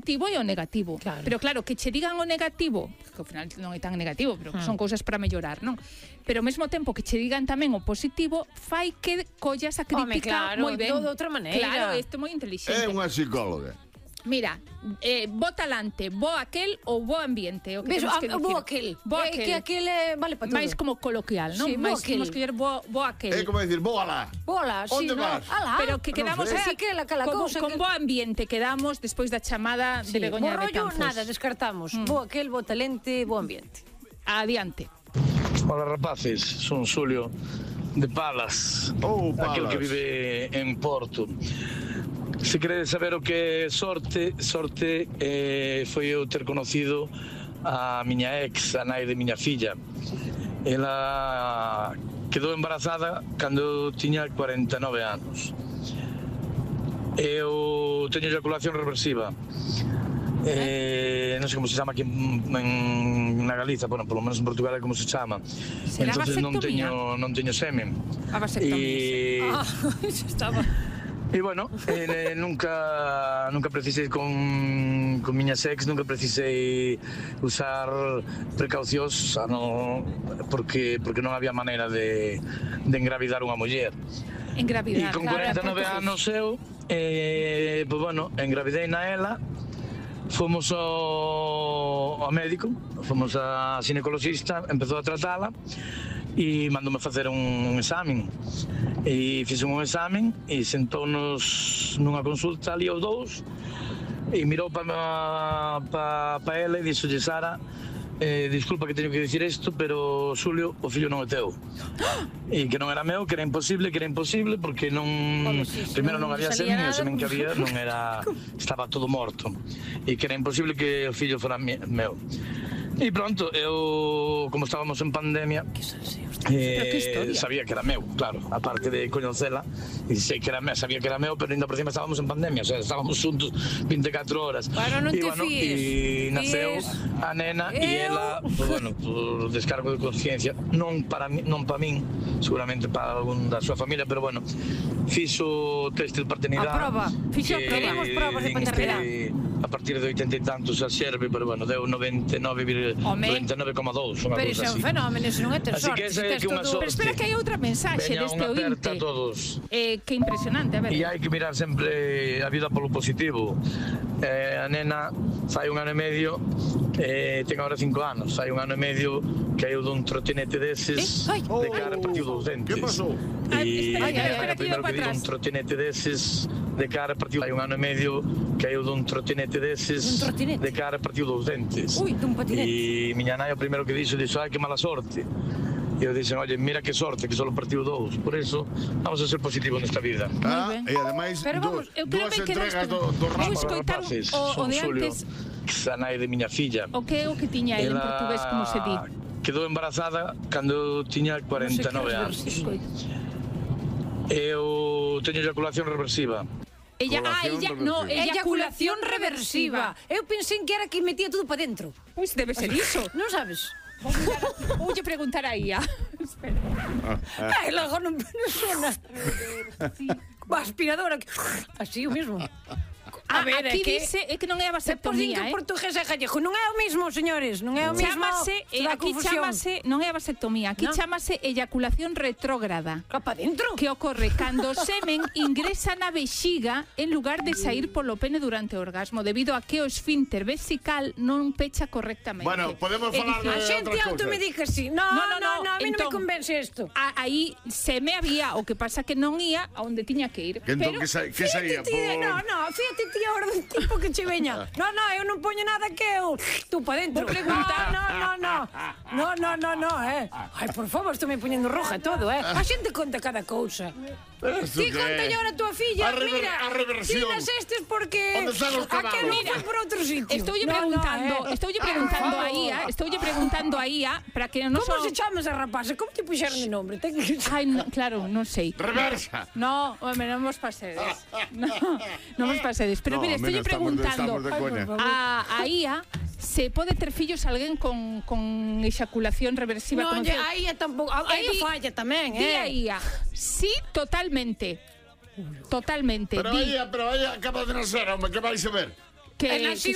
positivo e o negativo. Claro. Pero claro, que che digan o negativo, que ao final non é tan negativo, pero son cousas para mellorar, non? Pero ao mesmo tempo que che digan tamén o positivo, fai que collas a crítica moi ben. de outra maneira. Claro, isto é moi inteligente. É unha psicóloga. Mira, bo talante, bo aquel ou bo ambiente, o que temos que dicir. Bo aquel. Bo aquel. Que aquel vale para todo. Mais como coloquial, non? Sí, bo Mais aquel. temos que ir bo aquel. É como decir, boa lá. Bola, sí, Onde no. vas? Alá. Pero que quedamos sei. así, Aquela con cousa bo ambiente quedamos despois da chamada de Begoña de rollo, Betanzos. nada, descartamos. Bo aquel, bo talente, bo ambiente. Adiante. Hola rapaces, son Xulio de Palas, aquel que vive en Porto. Se queredes saber o que é sorte foi eu ter conocido a miña ex, a nai de miña filla. Ela quedou embarazada cando eu tiña 49 anos. Eu teño eyaculación reversiva. Non sei como se chama aquí na Galiza, bueno, polo menos en Portugal é como se chama. Será Entonces vasectomía? non teño semen. A vasectomía. Isso estaba. E bueno, nunca precisei con miña sex, nunca precisei usar precaucións, porque non había maneira de engravidar unha muller. Engravidar. E con 49 anos eu, pues bueno, engravidei na ela. Fomos ao médico, fomos a ginecologista, empezou a tratala e mandoume facer un examen. E fixe un examen e sentóunos nunha consulta ali os dous e mirou para ela e dixolle: Sara, disculpa que teño que dicir isto, pero Xulio, o fillo non é teu. E que non era meu, que era imposible porque non, primeiro non había semen, e o semen que había non era, estaba todo morto, e que era imposible que o fillo fora meu. E pronto, eu, como estábamos en pandemia, sabía que era meu, claro, aparte de coñecela, e sei que era meu, sabía que era meu, pero ainda por cima estábamos en pandemia, o sea, estábamos juntos 24 horas. Bueno, non te fíes. E naceu a nena e ela, pues, bueno, por descargo de conciencia, non para min, seguramente para algún da súa familia, pero bueno, fixo o test de paternidade. A prova, fixo, queremos provas de paternidade. A partir de 80 e tantos a serve, pero bueno, deu 99,2, unha Pero cousa iso é un así. fenómeno, iso non é ter Así sorte. que esa é que unha Pero sorte. espera que hai outra mensaxe Veña, deste unha ointe. aperta a todos. Que impresionante, a ver. E hai que mirar sempre a vida polo positivo. A nena fai un ano e medio, ten agora 5 anos, fai un ano e medio que eu dun trotinete deses de cara partiu dos dentes. Que pasou? E espera que iba primeiro para que digo atrás. un trotinete deses de cara partiu, fai un ano e medio que eu dun trotinete deses de cara partiu dos dentes. Ui, dun patinete. E miña nai o primeiro que dixo, ai que mala sorte. E eu dixen, oye, mira que sorte, que só partiu 2. Por eso, vamos a ser positivos nesta vida. ben. E ademais, Pero vamos, eu creo dúas que entregas quedaste- do Vou ramo. escoitar Rapaces, o son de Xulio, antes. a nai de miña filla. O que é o que tiña ele en portugués, como se di? Quedou embarazada cando eu tiña 49 anos. Eu teño eyaculación reversiva. Eyaculación reversiva. Eu pensei que era que metía tudo para dentro. Pois debe ser iso. Non sabes? Voulle preguntar a Ia. Espera. Ai, logo non sona. Coa aspiradora. Así o mesmo. A ver, aquí é que dice é que non é a por din vasectomía, que portugués é gallego. Non é o mesmo, señores. Non é o mesmo. Chámase, Toda a aquí confusión. chámase, non é a vasectomía, aquí No. chámase eyaculación retrógrada. Capa dentro. Que ocorre cando o semen ingresa na vexiga en lugar de sair polo pene durante o orgasmo, debido a que o esfínter vesical non pecha correctamente. Bueno, podemos É falar dicir, A xente outras auto cousas. me di que sí. No, a mí non me convence isto. Aí se me había, o que pasa que non ia a onde tiña que ir. Que entón, Pero que saía? Fíjate ti ahora do tipo que che veña. No, eu non poño nada que eu. Tú pa dentro. Pregunta. No. Ai, por favor, estou me poñendo roja todo, A xente conta cada cousa. Ti conta ahora a tua filla, mira. A reversión. Ti nasestes porque Onde están os aquel non cabalos? foi por outro sitio. Estoulle preguntando a Ia para que non Como se chama esa rapaza? Como te puxeron de nombre? Ten que... Ai, claro, non sei. Reversa. No, home, non vos pasedes. Non vos pasedes. Pero No, mire, home, estou preguntando estamos de coña. a Ia se pode ter fillos alguén con eyaculación reversiva. No, como aí tampouco. Aí falla tamén, Di a Ia, sí, totalmente. Totalmente. Pero aí acaba de nacer, home, que vais a ver? que nació